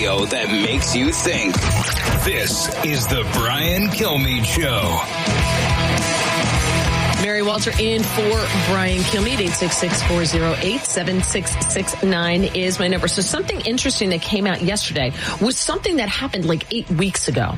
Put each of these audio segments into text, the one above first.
radio that makes you think. This is the Brian Kilmeade Show. Mary Walter in for Brian Kilmeade. 866-408-7669 is my number. So something interesting that came out yesterday was something that happened like 8 weeks ago.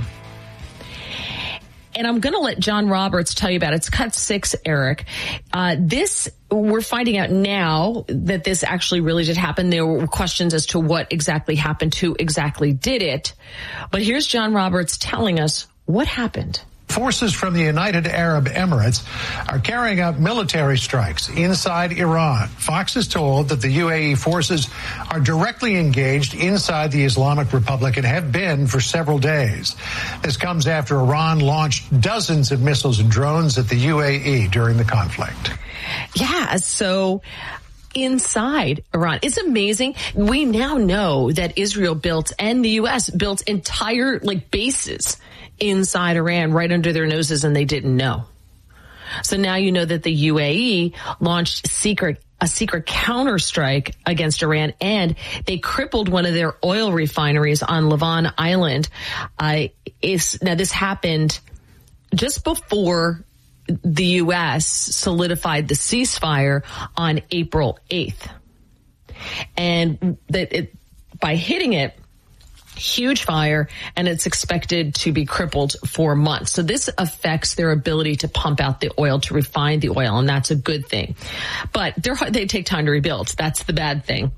And I'm going to let John Roberts tell you about it. It's cut 6, Eric. We're finding out now that this actually really did happen. There were questions as to what exactly happened, who exactly did it. But here's John Roberts telling us what happened. Forces from the United Arab Emirates are carrying out military strikes inside Iran. Fox is told that the UAE forces are directly engaged inside the Islamic Republic and have been for several days. This comes after Iran launched dozens of missiles and drones at the UAE during the conflict. Yeah, so inside Iran. It's amazing. We now know that Israel built and the U.S. built entire bases inside Iran right under their noses, and they didn't know. So now you know that the UAE launched a secret counterstrike against Iran, and they crippled one of their oil refineries on Lavon Island. Now this happened just before the U.S. solidified the ceasefire on April 8th. And by hitting it, huge fire, and it's expected to be crippled for months. So this affects their ability to pump out the oil, to refine the oil, and that's a good thing. But they take time to rebuild. That's the bad thing.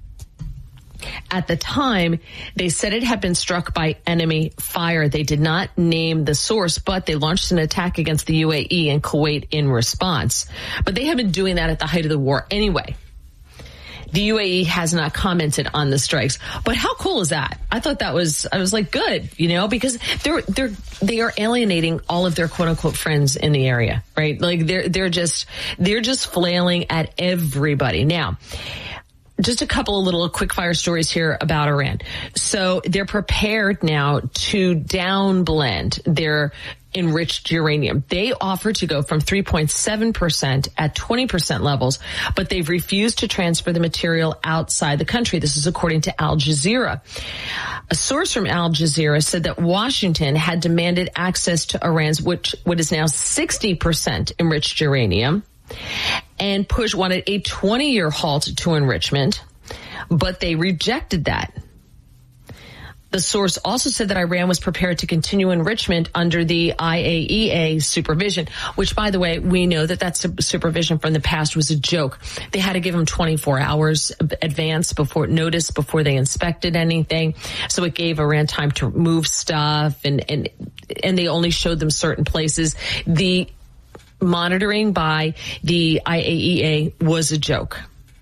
At the time, they said it had been struck by enemy fire. They did not name the source, but they launched an attack against the UAE and Kuwait in response. But they have been doing that at the height of the war anyway. The UAE has not commented on the strikes. But how cool is that? I thought I was like, good, because they are alienating all of their quote unquote friends in the area, right? Like they're just flailing at everybody. Now, just a couple of little quick fire stories here about Iran. So they're prepared now to downblend their enriched uranium. They offer to go from 3.7% at 20% levels, but they've refused to transfer the material outside the country. This is according to Al Jazeera. A source from Al Jazeera said that Washington had demanded access to Iran's, what is now 60% enriched uranium, and wanted a 20-year halt to enrichment, but they rejected that. The source also said that Iran was prepared to continue enrichment under the IAEA supervision, which, by the way, we know that supervision from the past was a joke. They had to give them 24 hours advance notice before they inspected anything. So it gave Iran time to move stuff, and they only showed them certain places. The monitoring by the IAEA was a joke.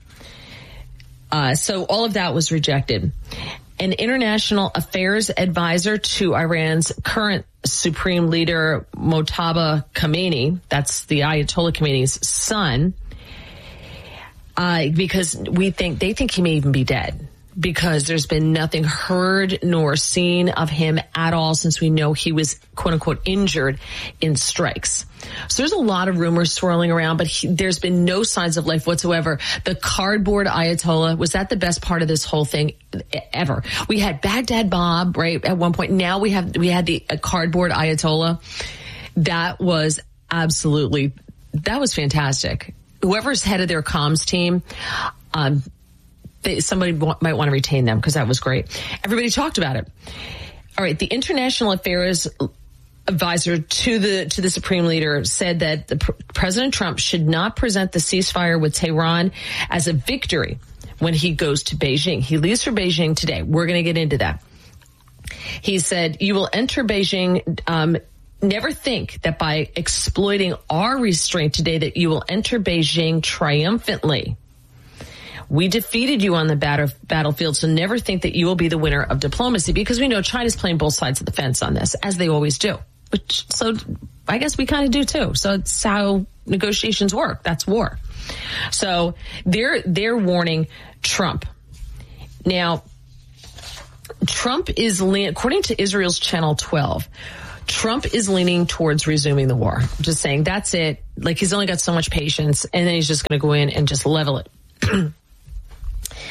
So all of that was rejected. An international affairs advisor to Iran's current supreme leader, Mojtaba Khamenei, that's the Ayatollah Khamenei's son, because they think he may even be dead, because there's been nothing heard nor seen of him at all since we know he was, quote unquote, injured in strikes. So there's a lot of rumors swirling around, but there's been no signs of life whatsoever. The cardboard Ayatollah, was that the best part of this whole thing ever? We had Baghdad Bob, right, at one point. Now we had the cardboard Ayatollah. That was fantastic. Whoever's head of their comms team, somebody might want to retain them, because that was great. Everybody talked about it. All right, the international affairs advisor to the supreme leader said that President Trump should not present the ceasefire with Tehran as a victory when he goes to Beijing. He leaves for Beijing today. We're going to get into that. He said, "You will enter Beijing. Never think that by exploiting our restraint today that you will enter Beijing triumphantly. We defeated you on the battlefield, so never think that you will be the winner of diplomacy," because we know China's playing both sides of the fence on this, as they always do. So I guess we kind of do too. So it's how negotiations work. That's war. So they're warning Trump. Now, Trump is, according to Israel's Channel 12, Trump is leaning towards resuming the war. Just saying, that's it. Like, he's only got so much patience, and then he's just going to go in and just level it.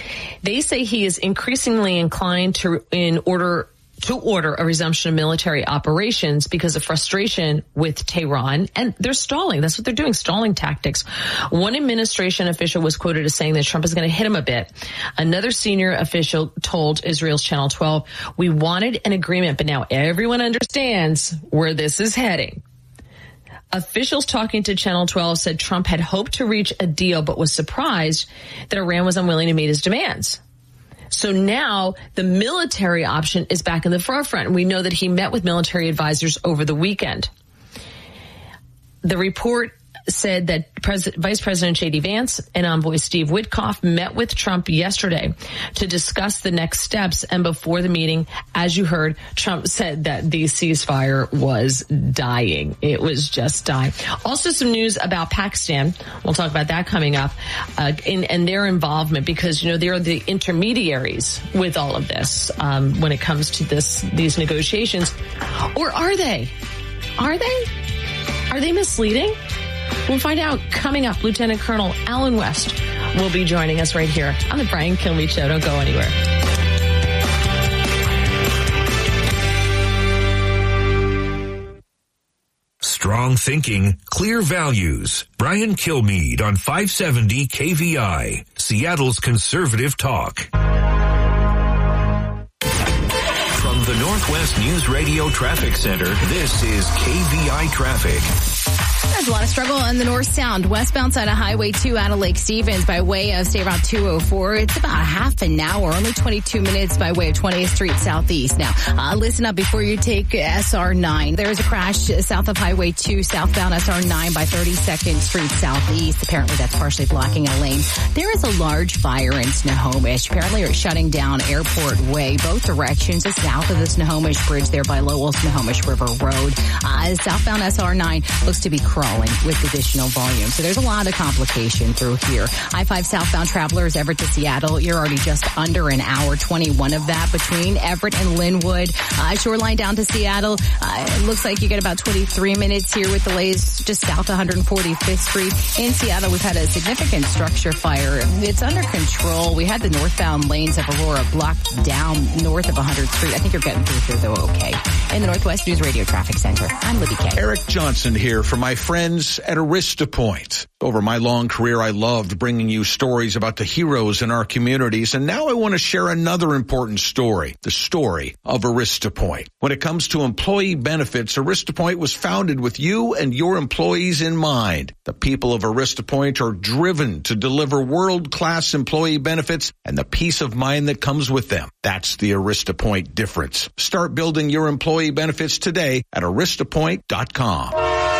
They say he is increasingly inclined to order a resumption of military operations because of frustration with Tehran, and they're stalling. That's what they're doing, stalling tactics. One administration official was quoted as saying that Trump is going to hit him a bit. Another senior official told Israel's Channel 12, "We wanted an agreement, but now everyone understands where this is heading." Officials talking to Channel 12 said Trump had hoped to reach a deal, but was surprised that Iran was unwilling to meet his demands. So now the military option is back in the forefront. And we know that he met with military advisors over the weekend. The report said that Vice President J.D. Vance and envoy Steve Witkoff met with Trump yesterday to discuss the next steps. And before the meeting, as you heard, Trump said that the ceasefire was dying. It was just dying. Also some news about Pakistan. We'll talk about that coming up, and their involvement, because, you know, they're the intermediaries with all of this when it comes to these negotiations. Or are they? Are they misleading? We'll find out coming up. Lieutenant Colonel Alan West will be joining us right here on the Brian Kilmeade Show. Don't go anywhere. Strong thinking, clear values. Brian Kilmeade on 570 KVI, Seattle's conservative talk. From the Northwest News Radio Traffic Center, this is KVI Traffic. There's a lot of struggle on the north sound. Westbound side of Highway 2 out of Lake Stevens by way of State Route 204. It's about half an hour, only 22 minutes by way of 20th Street Southeast. Now, listen up before you take SR9. There is a crash south of Highway 2, southbound SR9 by 32nd Street Southeast. Apparently that's partially blocking a lane. There is a large fire in Snohomish. Apparently it's shutting down Airport Way, both directions. It's south of the Snohomish Bridge there by Lowell Snohomish River Road. Southbound SR9 looks to be crawling with additional volume. So there's a lot of complication through here. I-5 southbound travelers, Everett to Seattle. You're already just under an hour, 21 of that between Everett and Linwood. Shoreline down to Seattle. It looks like you get about 23 minutes here with delays just south of 145th Street. In Seattle, we've had a significant structure fire. It's under control. We had the northbound lanes of Aurora blocked down north of 100th Street. I think you're getting through here, though, okay. In the Northwest News Radio Traffic Center, I'm Libby Kay. Eric Johnson here for my friends at AristaPoint. Over my long career, I loved bringing you stories about the heroes in our communities, and now I want to share another important story, the story of AristaPoint. When it comes to employee benefits, AristaPoint was founded with you and your employees in mind. The people of AristaPoint are driven to deliver world-class employee benefits and the peace of mind that comes with them. That's the AristaPoint difference. Start building your employee benefits today at aristapoint.com.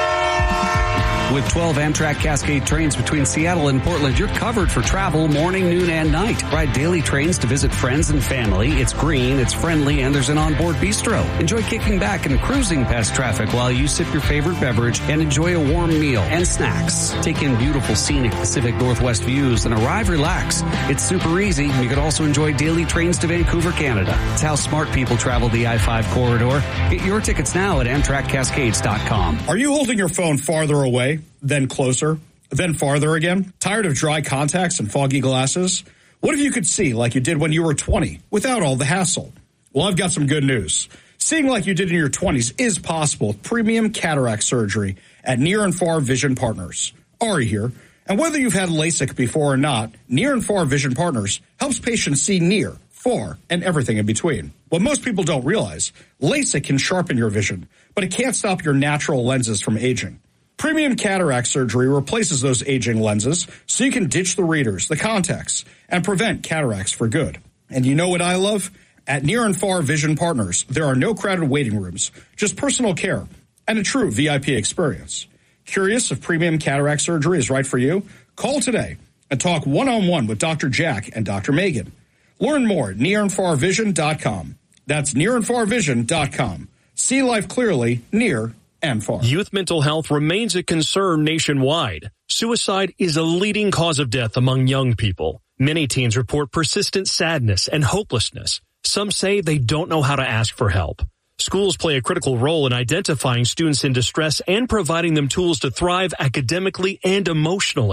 With 12 Amtrak Cascade trains between Seattle and Portland, you're covered for travel morning, noon, and night. Ride daily trains to visit friends and family. It's green, it's friendly, and there's an onboard bistro. Enjoy kicking back and cruising past traffic while you sip your favorite beverage and enjoy a warm meal and snacks. Take in beautiful scenic Pacific Northwest views and arrive relaxed. It's super easy. You could also enjoy daily trains to Vancouver, Canada. It's how smart people travel the I-5 corridor. Get your tickets now at AmtrakCascades.com. Are you holding your phone farther away, then closer, then farther again? Tired of dry contacts and foggy glasses? What if you could see like you did when you were 20 without all the hassle? Well, I've got some good news. Seeing like you did in your 20s is possible with premium cataract surgery at Near and Far Vision Partners. Ari here. And whether you've had LASIK before or not, Near and Far Vision Partners helps patients see near, far, and everything in between. What most people don't realize, LASIK can sharpen your vision, but it can't stop your natural lenses from aging. Premium cataract surgery replaces those aging lenses so you can ditch the readers, the contacts, and prevent cataracts for good. And you know what I love? At Near and Far Vision Partners, there are no crowded waiting rooms, just personal care and a true VIP experience. Curious if premium cataract surgery is right for you? Call today and talk one-on-one with Dr. Jack and Dr. Megan. Learn more at nearandfarvision.com. That's nearandfarvision.com. See life clearly, near and far. Youth mental health remains a concern nationwide. Suicide is a leading cause of death among young people. Many teens report persistent sadness and hopelessness. Some say they don't know how to ask for help. Schools play a critical role in identifying students in distress and providing them tools to thrive academically and emotionally.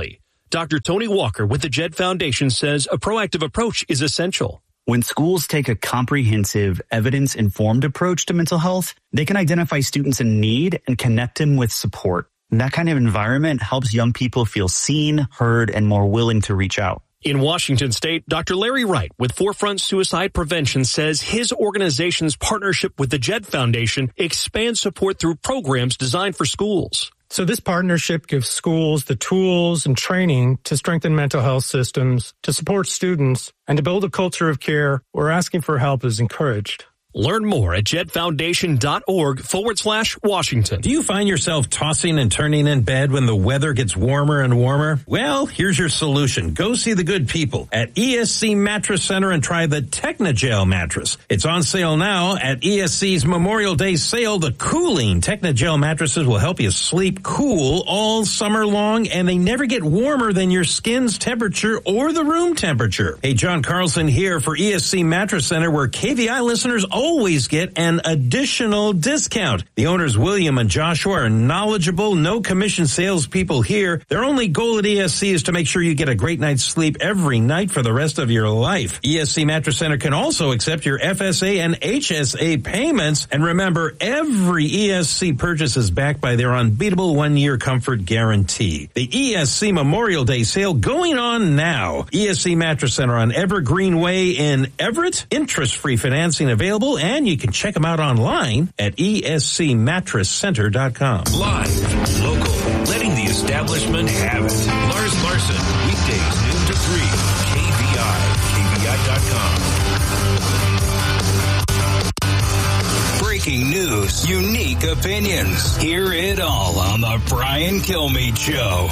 Dr. Tony Walker with the Jed Foundation says a proactive approach is essential. When schools take a comprehensive, evidence-informed approach to mental health, they can identify students in need and connect them with support. That kind of environment helps young people feel seen, heard, and more willing to reach out. In Washington State, Dr. Larry Wright with Forefront Suicide Prevention says his organization's partnership with the Jed Foundation expands support through programs designed for schools. So this partnership gives schools the tools and training to strengthen mental health systems, to support students, and to build a culture of care where asking for help is encouraged. Learn more at jedfoundation.org/Washington. Do you find yourself tossing and turning in bed when the weather gets warmer and warmer? Well, here's your solution. Go see the good people at ESC Mattress Center and try the Technogel mattress. It's on sale now at ESC's Memorial Day sale. The cooling Technogel mattresses will help you sleep cool all summer long, and they never get warmer than your skin's temperature or the room temperature. Hey, John Carlson here for ESC Mattress Center, where KVI listeners always get an additional discount. The owners, William and Joshua, are knowledgeable, no commission salespeople here. Their only goal at ESC is to make sure you get a great night's sleep every night for the rest of your life. ESC Mattress Center can also accept your FSA and HSA payments. And remember, every ESC purchase is backed by their unbeatable 1-year comfort guarantee. The ESC Memorial Day sale going on now. ESC Mattress Center on Evergreen Way in Everett. Interest-free financing available, and you can check them out online at escmattresscenter.com. Live, local, letting the establishment have it. Lars Larson, weekdays noon to 3, KVI, KVI.com. Breaking news, unique opinions. Hear it all on the Brian Kilmeade Show.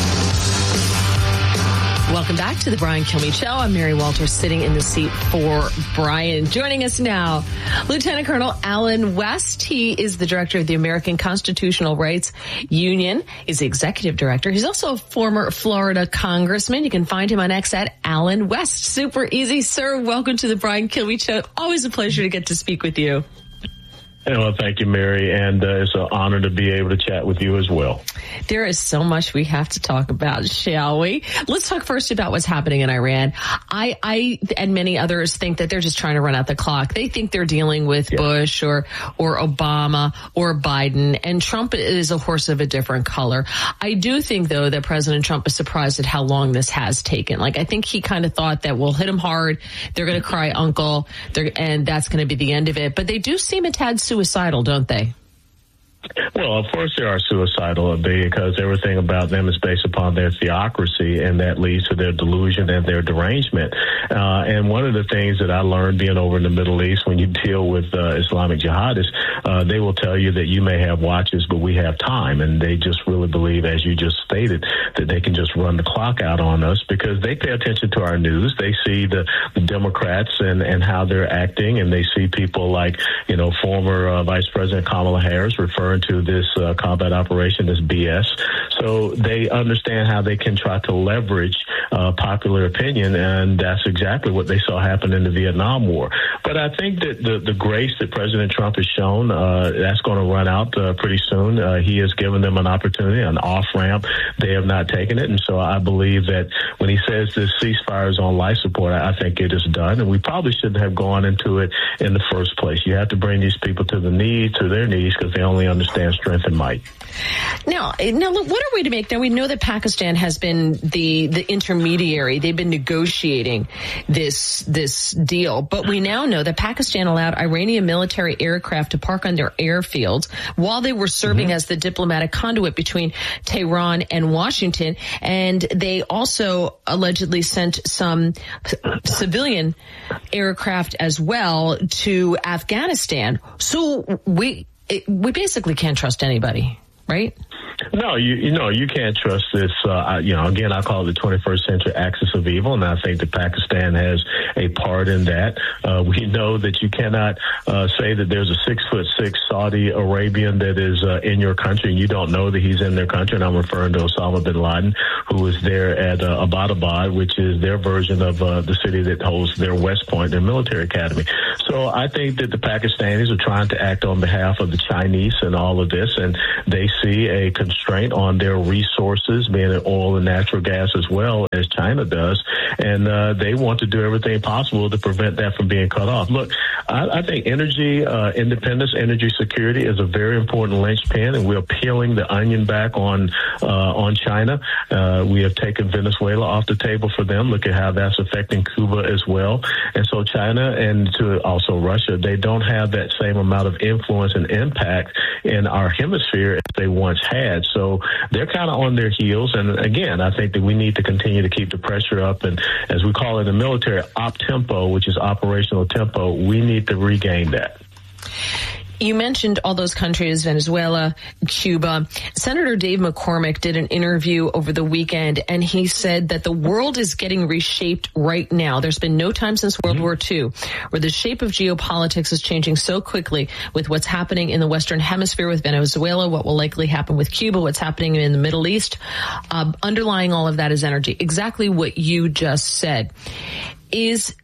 Welcome back to the Brian Kilmeade Show. I'm Mary Walters, sitting in the seat for Brian. Joining us now, Lieutenant Colonel Allen West. He is the director of the American Constitutional Rights Union. He's the executive director. He's also a former Florida congressman. You can find him on X at Allen West. Super easy, sir. Welcome to the Brian Kilmeade Show. Always a pleasure to get to speak with you. Well, thank you, Mary, and it's an honor to be able to chat with you as well. There is so much we have to talk about, shall we? Let's talk first about what's happening in Iran. I and many others think that they're just trying to run out the clock. They think they're dealing with Bush or Obama or Biden, and Trump is a horse of a different color. I do think, though, that President Trump is surprised at how long this has taken. Like, I think he kind of thought that we'll hit him hard, they're going to cry uncle, and that's going to be the end of it. But they do seem a tad suicidal, don't they? Well, of course they are suicidal because everything about them is based upon their theocracy, and that leads to their delusion and their derangement. And one of the things that I learned being over in the Middle East, when you deal with Islamic jihadists, they will tell you that you may have watches, but we have time. And they just really believe, as you just stated, that they can just run the clock out on us because they pay attention to our news. They see the Democrats and how they're acting, and they see people like, former Vice President Kamala Harris referring to this combat operation as BS. So they understand how they can try to leverage popular opinion, and that's exactly what they saw happen in the Vietnam War. But I think that the grace that President Trump has shown, that's going to run out pretty soon. He has given them an opportunity, an off-ramp. They have not taken it, and so I believe that when he says this ceasefire is on life support, I think it is done, and we probably shouldn't have gone into it in the first place. You have to bring these people to their knees because they only understand strength and might. Now, look, what are we to make? Now, we know that Pakistan has been the intermediary. They've been negotiating this deal, but we now know that Pakistan allowed Iranian military aircraft to park on their airfields while they were serving as the diplomatic conduit between Tehran and Washington, and they also allegedly sent some civilian aircraft as well to Afghanistan. So we basically can't trust anybody, right? No, you can't trust this. Again, I call it the 21st century axis of evil, and I think that Pakistan has a part in that. We know that you cannot say that there's a 6'6" Saudi Arabian that is in your country, and you don't know that he's in their country. And I'm referring to Osama bin Laden, who was there at Abbottabad, which is their version of the city that holds their West Point, their military academy. So I think that the Pakistanis are trying to act on behalf of the Chinese in all of this, and they see a constraint on their resources, being it oil and natural gas as well as China does. And they want to do everything possible to prevent that from being cut off. Look, I think energy independence, energy security is a very important linchpin, and we're peeling the onion back on China. We have taken Venezuela off the table for them. Look at how that's affecting Cuba as well. And so China and to also Russia, they don't have that same amount of influence and impact in our hemisphere as they once had. So they're kind of on their heels. And again, I think that we need to continue to keep the pressure up. And as we call it in the military, op tempo, which is operational tempo, we need to regain that. You mentioned all those countries, Venezuela, Cuba. Senator Dave McCormick did an interview over the weekend, and he said that the world is getting reshaped right now. There's been no time since World War II where the shape of geopolitics is changing so quickly with what's happening in the Western Hemisphere with Venezuela, what will likely happen with Cuba, what's happening in the Middle East. Underlying all of that is energy. Exactly what you just said. Is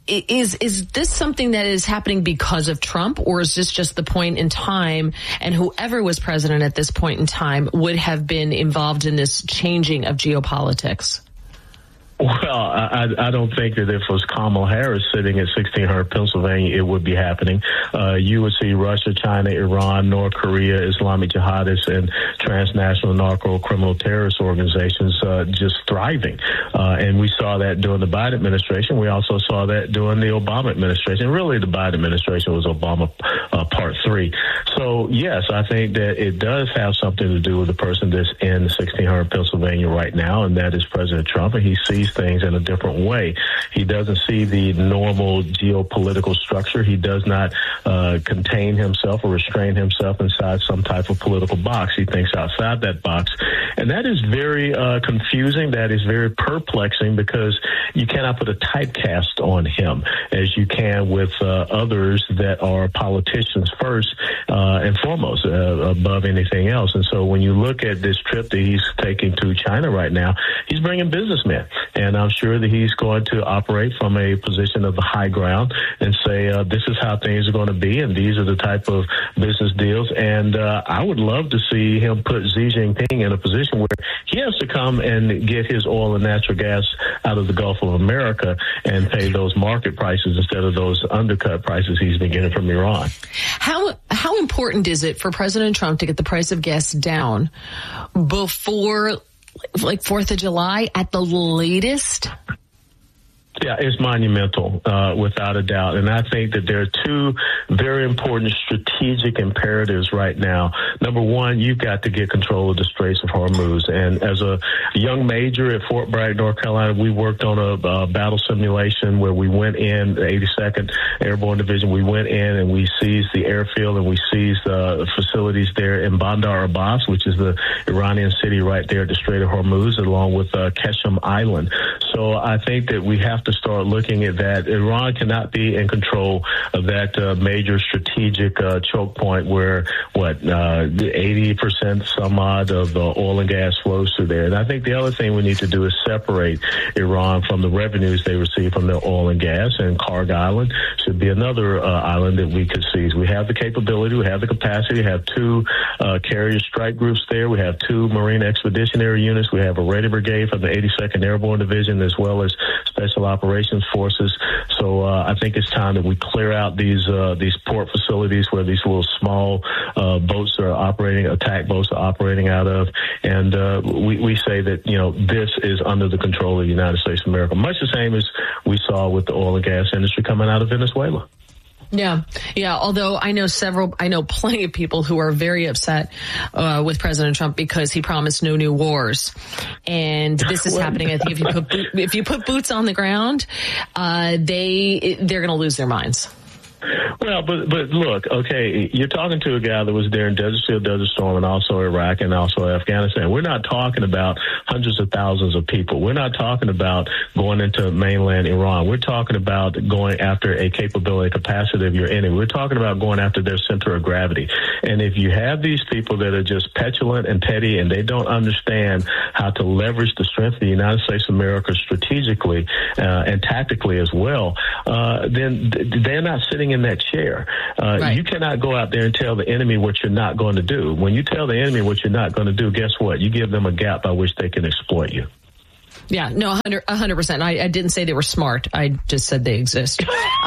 this something that is happening because of Trump, or is this just the point in time, and whoever was president at this point in time would have been involved in this changing of geopolitics? Well, I don't think that if it was Kamala Harris sitting at 1600 Pennsylvania, it would be happening. You would see Russia, China, Iran, North Korea, Islamic jihadists, and transnational narco criminal terrorist organizations just thriving. And we saw that during the Biden administration. We also saw that during the Obama administration. Really, the Biden administration was Obama part 3. So, yes, I think that it does have something to do with the person that's in 1600 Pennsylvania right now, and that is President Trump, and he sees things in a different way. He doesn't see the normal geopolitical structure. He does not contain himself or restrain himself inside some type of political box. He thinks outside that box. And that is very confusing. That is very perplexing, because you cannot put a typecast on him as you can with others that are politicians first and foremost above anything else. And so when you look at this trip that he's taking to China right now, he's bringing businessmen. And I'm sure that he's going to operate from a position of the high ground and say, this is how things are going to be, and these are the type of business deals. And I would love to see him put Xi Jinping in a position where he has to come and get his oil and natural gas out of the Gulf of America and pay those market prices instead of those undercut prices he's been getting from Iran. How important is it for President Trump to get the price of gas down before, like, 4th of July at the latest? Yeah, it's monumental, without a doubt. And I think that there are two very important strategic imperatives right now. Number one, you've got to get control of the Straits of Hormuz. And as a young major at Fort Bragg, North Carolina, we worked on a battle simulation where we went in, the 82nd Airborne Division, we went in and we seized the airfield and we seized facilities there in Bandar Abbas, which is the Iranian city right there at the Strait of Hormuz, along with Qeshm Island. So I think that we have to start looking at that. Iran cannot be in control of that major strategic choke point where 80% some odd of oil and gas flows through there. And I think the other thing we need to do is separate Iran from the revenues they receive from their oil and gas. And Karg Island should be another island that we could seize. We have the capability, we have the capacity, we have 2 carrier strike groups there, we have 2 Marine Expeditionary Units, we have a Raiding Brigade from the 82nd Airborne Division, as well as Special Operations Forces. So I think it's time that we clear out these port facilities where these little small boats are operating, attack boats are operating out of. And we say that, this is under the control of the United States of America, much the same as we saw with the oil and gas industry coming out of Venezuela. Yeah. Although I know plenty of people who are very upset with President Trump because he promised no new wars, and this is happening. I think if you put boots on the ground, they're going to lose their minds. Well, but look, okay, you're talking to a guy that was there in Desert Shield, Desert Storm, and also Iraq and also Afghanistan. We're not talking about hundreds of thousands of people. We're not talking about going into mainland Iran. We're talking about going after a capability, capacity of your enemy. We're talking about going after their center of gravity. And if you have these people that are just petulant and petty and they don't understand how to leverage the strength of the United States of America strategically and tactically as well, then they're not sitting in that chair share. You cannot go out there and tell the enemy what you're not going to do. When you tell the enemy what you're not going to do, guess what? You give them a gap by which they can exploit you. Yeah, no, 100%. I didn't say they were smart. I just said they exist.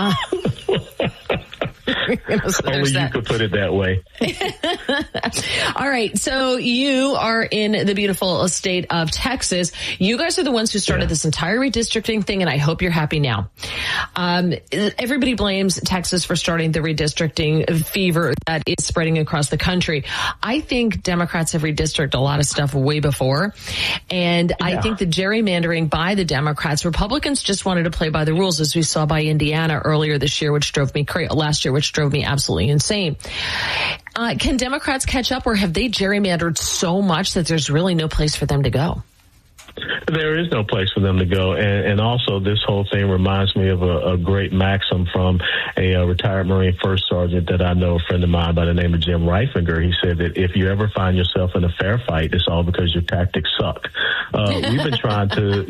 So only you could put it that way. All right. So you are in the beautiful state of Texas. You guys are the ones who started this entire redistricting thing, and I hope you're happy now. Everybody blames Texas for starting the redistricting fever that is spreading across the country. I think Democrats have redistricted a lot of stuff way before. And I think the gerrymandering by the Democrats, Republicans just wanted to play by the rules, as we saw by Indiana earlier this year, which drove me last year, which drove me absolutely insane. Can Democrats catch up, or have they gerrymandered so much that there's really no place for them to go? There is no place for them to go. And also this whole thing reminds me of a great maxim from a retired Marine First Sergeant that I know, a friend of mine by the name of Jim Reiffinger. He said that if you ever find yourself in a fair fight, it's all because your tactics suck. We've been trying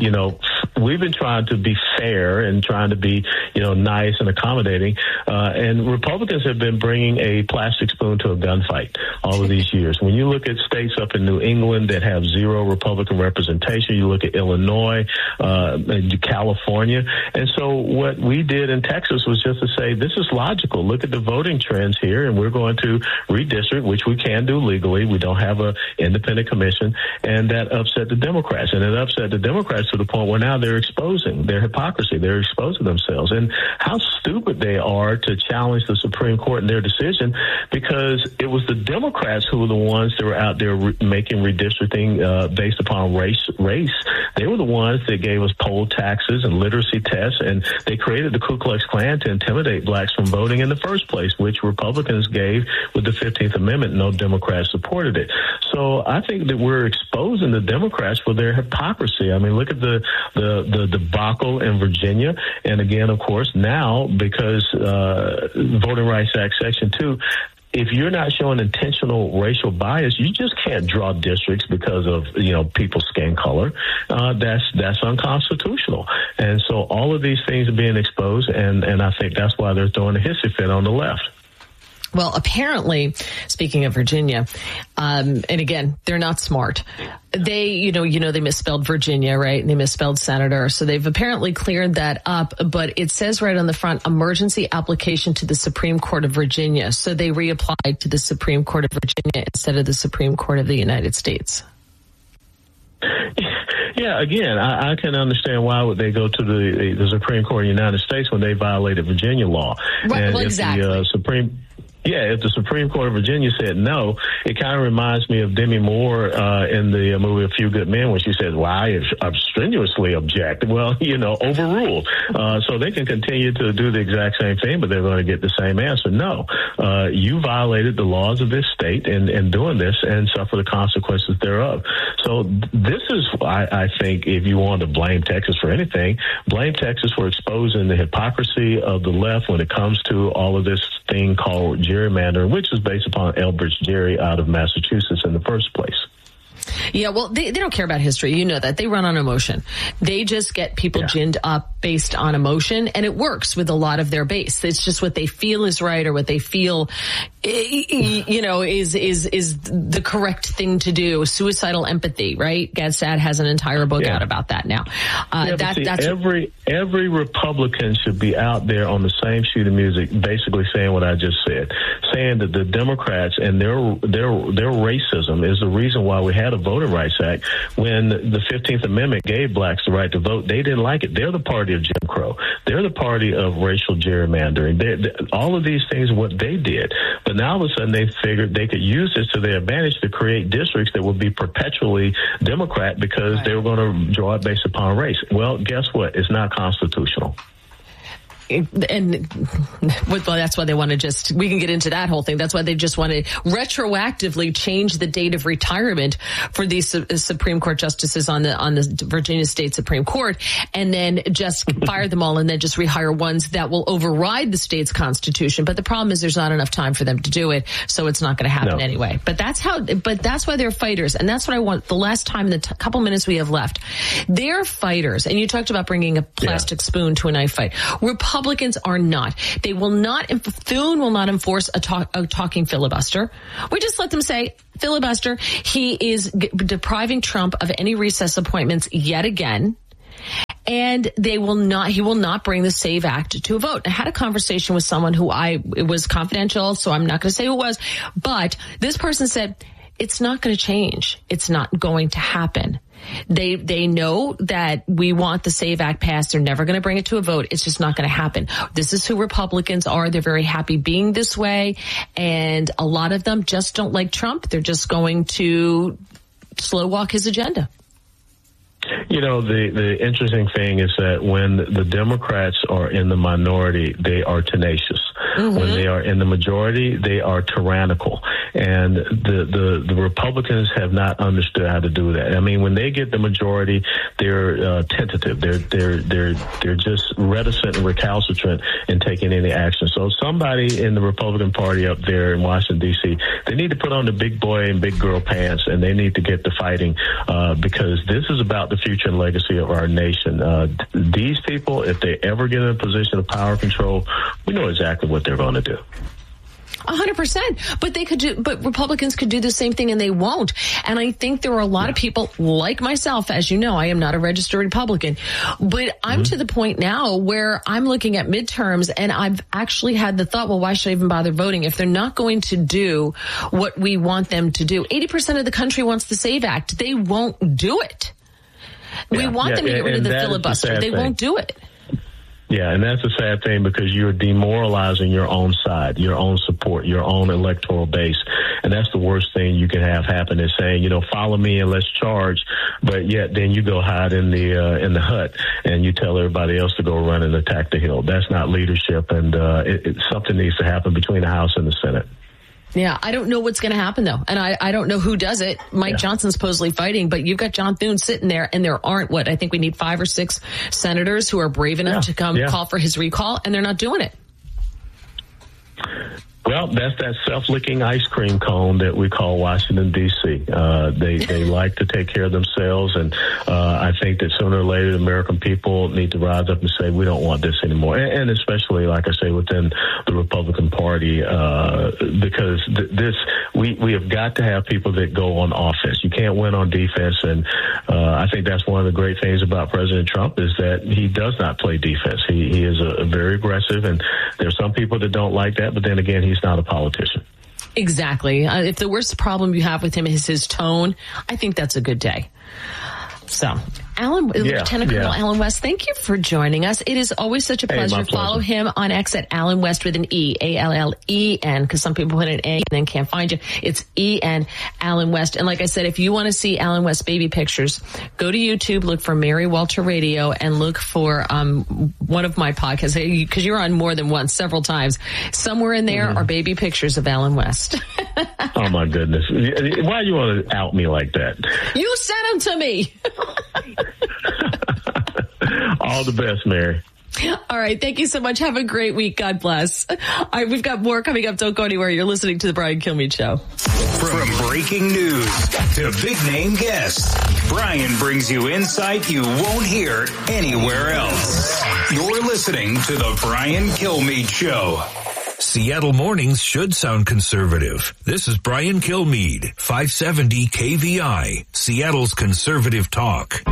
to be fair and trying to be, nice and accommodating. And Republicans have been bringing a plastic spoon to a gunfight all of these years. When you look at states up in New England that have zero Republican representation, you look at Illinois, California. And so what we did in Texas was just to say, this is logical. Look at the voting trends here, and we're going to redistrict, which we can do legally. We don't have an independent commission, and that upset the Democrats. And it upset the Democrats to the point where now they're exposing their hypocrisy. They're exposing themselves. And how stupid they are to challenge the Supreme Court in their decision, because it was the Democrats who were the ones that were out there making redistricting based upon race. They were the ones that gave us poll taxes and literacy tests, and they created the Ku Klux Klan to intimidate blacks from voting in the first place, which Republicans gave with the 15th Amendment. No Democrats supported it. So I think that we're exposing the Democrats for their hypocrisy. I mean, look at the debacle in Virginia. And again, of course, now because Voting Rights Act Section 2, if you're not showing intentional racial bias, you just can't draw districts because of, people's skin color. That's unconstitutional. And so all of these things are being exposed, and I think that's why they're throwing a hissy fit on the left. Well, apparently, speaking of Virginia, and again, they're not smart. They, they misspelled Virginia, right? And they misspelled senator. So they've apparently cleared that up, but it says right on the front, emergency application to the Supreme Court of Virginia. So they reapplied to the Supreme Court of Virginia instead of the Supreme Court of the United States. Yeah, again, I can understand why would they go to the Supreme Court of the United States when they violated Virginia law. Right, and well, exactly. If the Supreme Court of Virginia said no, it kind of reminds me of Demi Moore in the movie A Few Good Men when she says, well, I strenuously object. Well, overruled. So they can continue to do the exact same thing, but they're going to get the same answer. No, you violated the laws of this state in doing this and suffer the consequences thereof. So this is, I think, if you want to blame Texas for anything, blame Texas for exposing the hypocrisy of the left when it comes to all of this thing called gerrymandering, which is based upon Elbridge Gerry out of Massachusetts in the first place. Yeah, well, they don't care about history. You know that. They run on emotion. They just get people ginned up based on emotion, and it works with a lot of their base. It's just what they feel is right, or what they feel, is the correct thing to do. Suicidal empathy, right? Gadsad has an entire book out about that now. That's every Republican should be out there on the same sheet of music, basically saying what I just said, saying that the Democrats and their racism is the reason why we had a Voting Rights Act. When the 15th Amendment gave blacks the right to vote, they didn't like it. They're the party of Jim Crow. They're the party of racial gerrymandering. All of these things are what they did. But now all of a sudden they figured they could use this to their advantage to create districts that would be perpetually Democrat because they were going to draw it based upon race. Well, guess what? It's not constitutional. And that's why they want to we can get into that whole thing. That's why they just want to retroactively change the date of retirement for these Supreme Court justices on the Virginia State Supreme Court, and then just fire them all and then just rehire ones that will override the state's constitution. But the problem is there's not enough time for them to do it, so it's not going to happen anyway. But that's why they're fighters, and that's what I want the last time in the couple minutes we have left. They're fighters, and you talked about bringing a plastic spoon to a knife fight. Republicans are not. They will not, Thune will not enforce a talking filibuster. We just let them say, filibuster, he is depriving Trump of any recess appointments yet again. And he will not bring the SAVE Act to a vote. I had a conversation with someone it was confidential, so I'm not going to say who it was, but this person said, it's not going to change. It's not going to happen. They know that we want the SAVE Act passed. They're never going to bring it to a vote. It's just not going to happen. This is who Republicans are. They're very happy being this way. And a lot of them just don't like Trump. They're just going to slow walk his agenda. You know, the interesting thing is that when the Democrats are in the minority, they are tenacious. Mm-hmm. When they are in the majority, they are tyrannical. And the Republicans have not understood how to do that. I mean, when they get the majority, they're tentative. They're just reticent and recalcitrant in taking any action. So somebody in the Republican Party up there in Washington, D.C., they need to put on the big boy and big girl pants, and they need to get to fighting because this is about the future and legacy of our nation. These people, if they ever get in a position of power control, we know exactly what they're going to do. 100%. But Republicans could do the same thing, and they won't. And I think there are a lot of people like myself. As you know, I am not a registered Republican, but I'm to the point now where I'm looking at midterms, and I've actually had the thought, well, why should I even bother voting if they're not going to do what we want them to do? 80% of the country wants the SAVE Act. They won't do it. We want them to get rid of the filibuster. They won't do it. Yeah, and that's a sad thing because you're demoralizing your own side, your own support, your own electoral base. And that's the worst thing you can have happen is saying, follow me and let's charge. But yet then you go hide in the hut and you tell everybody else to go run and attack the Hill. That's not leadership. And something needs to happen between the House and the Senate. Yeah, I don't know what's going to happen, though. And I don't know who does it. Mike Johnson's supposedly fighting, but you've got John Thune sitting there, and there aren't, I think we need 5 or 6 senators who are brave enough to come call for his recall, and they're not doing it. Well, that's that self-licking ice cream cone that we call Washington, D.C. They like to take care of themselves, and I think that sooner or later the American people need to rise up and say, we don't want this anymore. And especially, like I say, within the Republican Party, because we have got to have people that go on offense. You can't win on defense, and I think that's one of the great things about President Trump is that he does not play defense. He is a very aggressive, and there's some people that don't like that, but then again, he's not a politician. Exactly. If the worst problem you have with him is his tone, I think that's a good day. So, Lieutenant Colonel Alan West, thank you for joining us. It is always such a pleasure. Follow him on X at Alan West with an E, A-L-L-E-N, because some people put an A and then can't find you. It's E-N, Alan West. And like I said, if you want to see Alan West baby pictures, go to YouTube, look for Mary Walter Radio, and look for one of my podcasts, because you're on more than once, several times. Somewhere in there are baby pictures of Alan West. Oh, my goodness. Why do you want to out me like that? You sent them to me. All the best, Mary. All right. Thank you so much. Have a great week. God bless. All right. We've got more coming up. Don't go anywhere. You're listening to the Brian Kilmeade Show. From breaking news to big name guests, Brian brings you insight you won't hear anywhere else. You're listening to the Brian Kilmeade Show. Seattle mornings should sound conservative. This is Brian Kilmeade, 570 KVI, Seattle's conservative talk.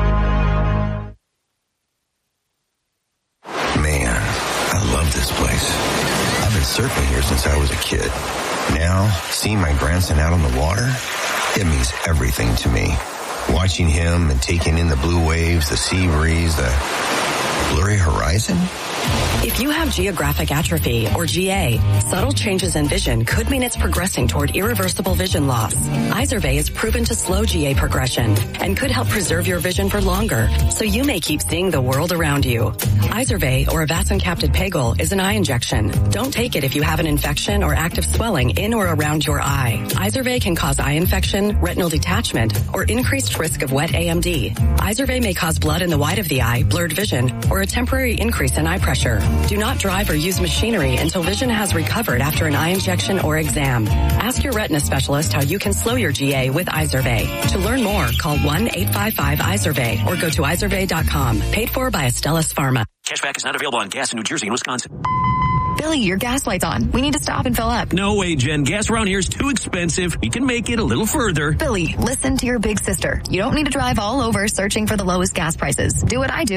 Man, I love this place. I've been surfing here since I was a kid. Now, seeing my grandson out on the water, it means everything to me. Watching him and taking in the blue waves, the sea breeze, the blurry horizon. If you have geographic atrophy, or GA, subtle changes in vision could mean it's progressing toward irreversible vision loss. Izervay is proven to slow GA progression and could help preserve your vision for longer, so you may keep seeing the world around you. Izervay, or avacincaptad pegol, is an eye injection. Don't take it if you have an infection or active swelling in or around your eye. Izervay can cause eye infection, retinal detachment, or increased risk of wet AMD. Izervay may cause blood in the white of the eye, blurred vision, or a temporary increase in eye pressure. Do not drive or use machinery until vision has recovered after an eye injection or exam. Ask your retina specialist how you can slow your GA with Izervay. To learn more, call 1-855-IZERVAY or go to izervay.com. Paid for by Astellas Pharma. Cashback is not available on gas in New Jersey and Wisconsin. Billy, your gas light's on. We need to stop and fill up. No way, Jen. Gas around here is too expensive. We can make it a little further. Billy, listen to your big sister. You don't need to drive all over searching for the lowest gas prices. Do what I do.